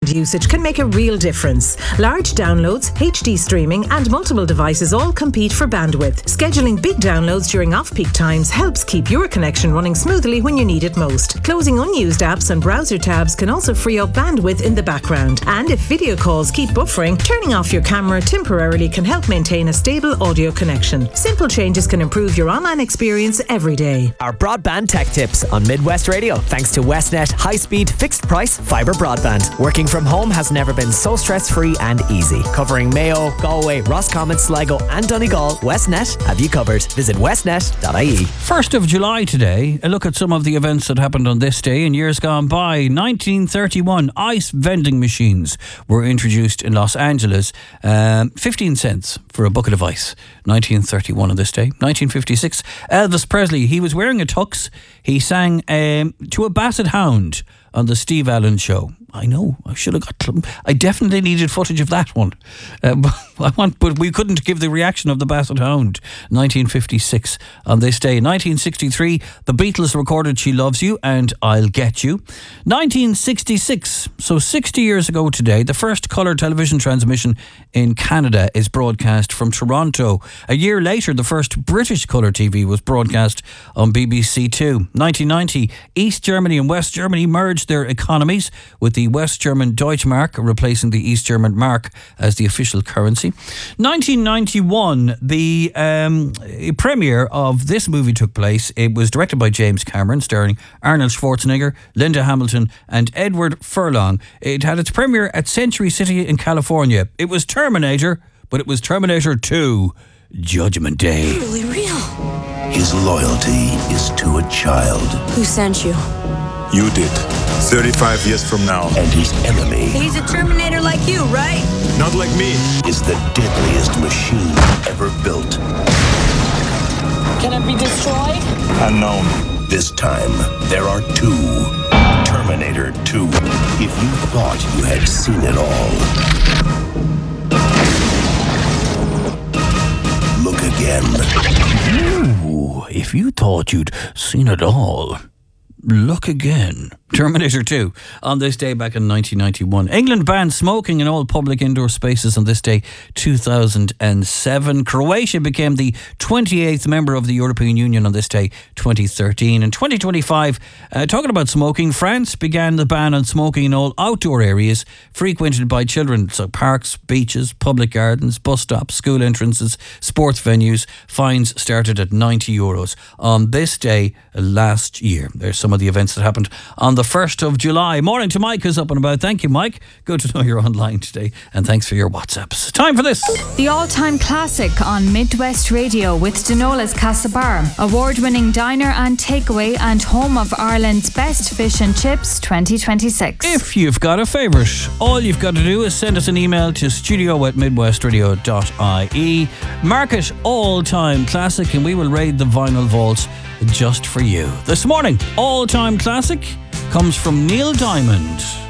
broadband usage can make a real difference. Large downloads, HD streaming and multiple devices all compete for bandwidth. Scheduling big downloads during off-peak times helps keep your connection running smoothly when you need it most. Closing unused apps and browser tabs can also free up bandwidth in the background. And if video calls keep buffering, turning off your camera temporarily can help maintain a stable audio connection. Simple changes can improve your online experience every day. Our broadband tech tips on Midwest Radio, thanks to Westnet high-speed, fixed-price fibre broadband. Working from home has never been so stress-free and easy. Covering Mayo, Galway, Roscommon, Sligo and Donegal, Westnet have you covered. Visit westnet.ie. 1st of July today. A look at some of the events that happened on this day in years gone by. 1931, ice vending machines were introduced in Los Angeles. 15 cents for a bucket of ice. 1931 on this day. 1956, Elvis Presley, he was wearing a tux. He sang to a basset hound on the Steve Allen Show. I know, I should have got... I definitely needed footage of that one. But we couldn't give the reaction of the Basset Hound. 1956 on this day. 1963, the Beatles recorded She Loves You and I'll Get You. 1966, so 60 years ago today, the first colour television transmission in Canada is broadcast from Toronto. A year later, the first British colour TV was broadcast on BBC Two. 1990, East Germany and West Germany merged their economies, with the West German Deutschmark replacing the East German Mark as the official currency. 1991, the premiere of this movie took place. It was directed by James Cameron, starring Arnold Schwarzenegger, Linda Hamilton and Edward Furlong. It had its premiere at Century City in California. It was Terminator, but it was Terminator 2, Judgment Day. Really real. His loyalty is to a child. Who sent you? You did. 35 years from now. And his enemy... He's a Terminator like you, right? Not like me. ...is the deadliest machine ever built. Can it be destroyed? Unknown. This time, there are two. Terminator 2. If you thought you had seen it all, look again. Ooh, if you thought you'd seen it all, look again. Terminator 2 on this day back in 1991. England banned smoking in all public indoor spaces on this day 2007. Croatia became the 28th member of the European Union on this day 2013. In 2025, talking about smoking, France began the ban on smoking in all outdoor areas frequented by children, so parks, beaches, public gardens, bus stops, school entrances, sports venues. Fines started at €90 on this day last year. There's some of the events that happened on the 1st of July. Morning to Mike is up and about. Thank you, Mike. Good to know you're online today, and thanks for your WhatsApps. Time for this. The all-time classic on Midwest Radio with Denola's Castlebar, award-winning diner and takeaway and home of Ireland's best fish and chips 2026. If you've got a favourite, all you've got to do is send us an email to studio@midwestradio.ie. Mark it all-time classic and we will raid the vinyl vaults just for you. This morning, all-time classic comes from Neil Diamond.